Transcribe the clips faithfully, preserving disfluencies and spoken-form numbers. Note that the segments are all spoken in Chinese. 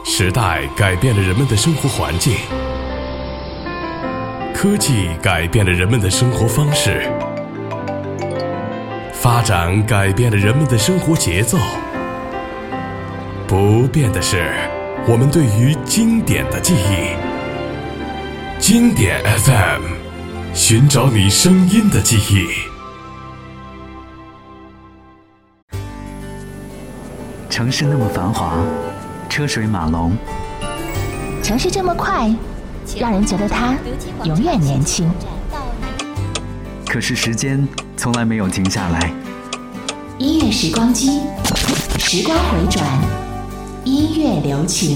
时代改变了人们的生活环境，科技改变了人们的生活方式，发展改变了人们的生活节奏。不变的是我们对于经典的记忆。经典 F M， 寻找你声音的记忆。 城市那么繁华，车水马龙， 城市这么快，让人觉得它永远年轻。 可是时间从来没有停下来。 音乐时光机，时光回转，音乐留情。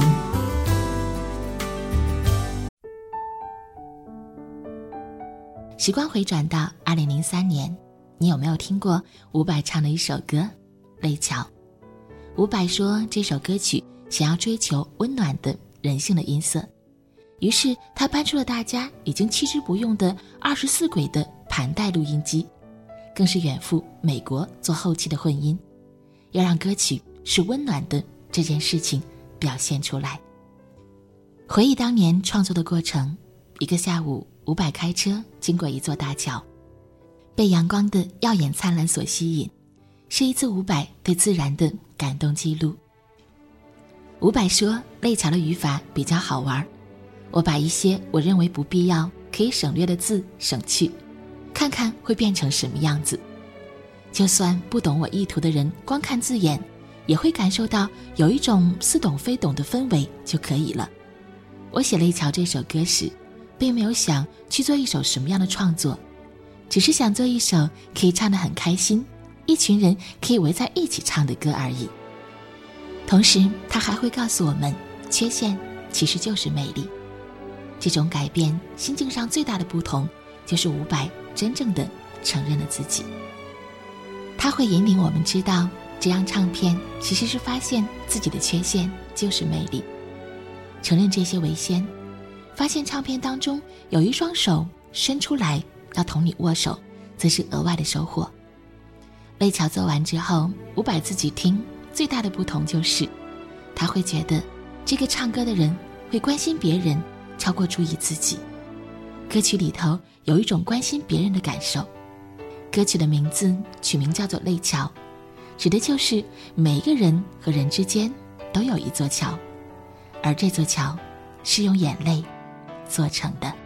时光回转到二零零三年，你有没有听过伍佰唱的一首歌《泪桥》？伍佰说这首歌曲想要追求温暖的人性的音色，于是他搬出了大家已经弃之不用的二十四轨的盘带录音机，更是远赴美国做后期的混音，要让歌曲是温暖的这件事情表现出来。回忆当年创作的过程，一个下午，伍佰开车经过一座大桥，被阳光的耀眼灿烂所吸引，是一次伍佰对自然的感动记录。伍佰说泪桥的语法比较好玩，我把一些我认为不必要可以省略的字省去，看看会变成什么样子。就算不懂我意图的人光看字眼，也会感受到有一种似懂非懂的氛围就可以了。我写泪桥这首歌时，并没有想去做一首什么样的创作，只是想做一首可以唱得很开心，一群人可以围在一起唱的歌而已。同时他还会告诉我们，缺陷其实就是魅力。这种改变心境上最大的不同，就是伍佰真正的承认了自己。他会引领我们知道，这张唱片其实是发现自己的缺陷就是魅力，承认这些为先，发现唱片当中有一双手伸出来要同你握手，则是额外的收获。泪桥做完之后，伍佰自己听，最大的不同就是他会觉得这个唱歌的人会关心别人超过注意自己。歌曲里头有一种关心别人的感受。歌曲的名字取名叫做泪桥，指的就是每一个人和人之间都有一座桥，而这座桥是用眼泪做成的。